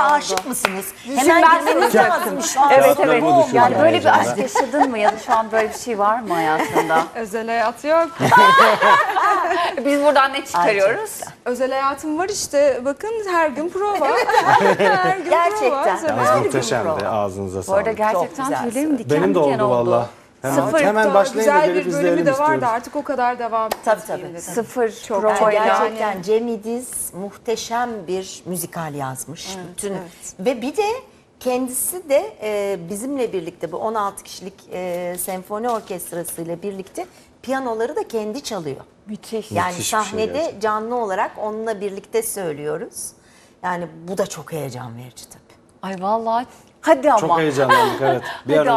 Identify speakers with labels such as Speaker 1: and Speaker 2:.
Speaker 1: aşık mısınız?
Speaker 2: Şimdi
Speaker 1: Hemen
Speaker 2: ben
Speaker 1: girmeniz
Speaker 2: soracaktım.
Speaker 1: lazım şu an.
Speaker 2: Evet
Speaker 3: Cevaplarımı
Speaker 2: evet.
Speaker 3: düşünüyorum
Speaker 2: Yani böyle bir
Speaker 3: heyecanla.
Speaker 2: aşk yaşadın mı ya da şu an böyle bir şey var mı hayatında?
Speaker 4: Özel hayat yok.
Speaker 2: Biz buradan ne çıkarıyoruz?
Speaker 4: Özel hayatım var işte. Bakın her gün prova. Her gün
Speaker 1: Gerçekten.
Speaker 4: prova. özel
Speaker 3: Yalnız
Speaker 4: hayat.
Speaker 3: muhteşemdi. Ağzınıza
Speaker 2: Bu arada
Speaker 3: sağlık.
Speaker 2: gerçekten
Speaker 1: güzel
Speaker 2: tüylerim diken
Speaker 3: Benim de
Speaker 2: diken
Speaker 3: oldu valla.
Speaker 2: Sıfır.
Speaker 3: Hemen
Speaker 4: Daha
Speaker 3: başlayın da
Speaker 4: güzel
Speaker 3: gelip
Speaker 4: bir bölümü
Speaker 3: izleyelim
Speaker 4: de vardı.
Speaker 3: istiyoruz.
Speaker 4: Artık o kadar devam
Speaker 1: Tabii,
Speaker 4: edeyim
Speaker 1: tabii.
Speaker 4: dedim.
Speaker 2: Sıfır
Speaker 1: Yani
Speaker 2: provayla.
Speaker 1: gerçekten Cem İdiz muhteşem bir müzikal yazmış. Bütün ve bir de kendisi de bizimle birlikte bu 16 kişilik senfoni orkestrası ile birlikte piyanoları da kendi çalıyor.
Speaker 2: Müthiş.
Speaker 1: Yani
Speaker 3: Müthiş bir şey
Speaker 1: sahnede
Speaker 3: gerçekten.
Speaker 1: canlı olarak onunla birlikte söylüyoruz. Yani bu da çok heyecan verici tabii.
Speaker 2: Ay vallahi. Hadi ama.
Speaker 3: Çok heyecanlandık evet. Bir
Speaker 2: Hadi
Speaker 3: ara